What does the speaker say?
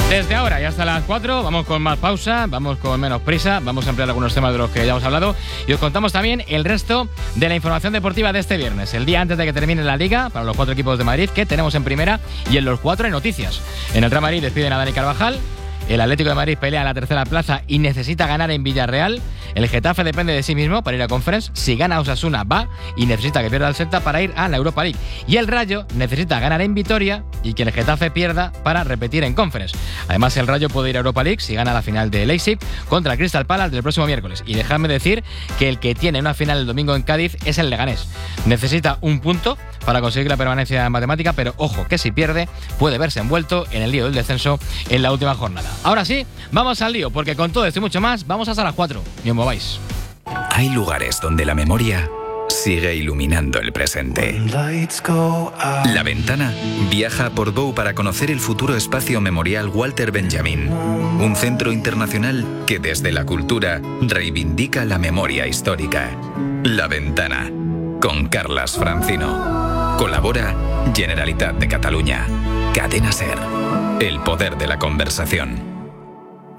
Desde ahora y hasta las 4 vamos con más pausa, vamos con menos prisa, vamos a ampliar algunos temas de los que ya hemos hablado y os contamos también el resto de la información deportiva de este viernes, el día antes de que termine la Liga, para los 4 equipos de Madrid que tenemos en primera, y en los 4 hay noticias. En el Real Madrid despiden a Dani Carvajal, el Atlético de Madrid pelea en la tercera plaza y necesita ganar en Villarreal. El Getafe depende de sí mismo para ir a Conference. Si gana Osasuna va y necesita que pierda el Celta para ir a la Europa League. Y el Rayo necesita ganar en Vitoria y que el Getafe pierda para repetir en Conference. Además, el Rayo puede ir a Europa League si gana la final de Leipzig contra el Crystal Palace del próximo miércoles. Y dejadme decir que el que tiene una final el domingo en Cádiz es el Leganés. Necesita un punto para conseguir la permanencia matemática, pero ojo que si pierde puede verse envuelto en el lío del descenso en la última jornada. Ahora sí, vamos al lío, porque con todo esto y mucho más, vamos hasta las 4. Ni os mováis. Hay lugares donde la memoria sigue iluminando el presente. La Ventana viaja a Portbou para conocer el futuro espacio memorial Walter Benjamin, un centro internacional que desde la cultura reivindica la memoria histórica. La Ventana, con Carlas Francino. Colabora Generalitat de Catalunya. Cadena SER. El poder de la conversación.